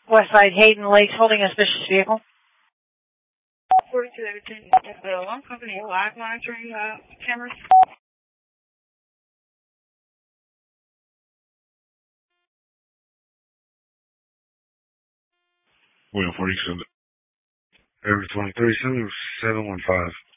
Westside Hayden Lakes holding a suspicious vehicle. 4218, one company live monitoring cameras. William 47. Every 23, 715.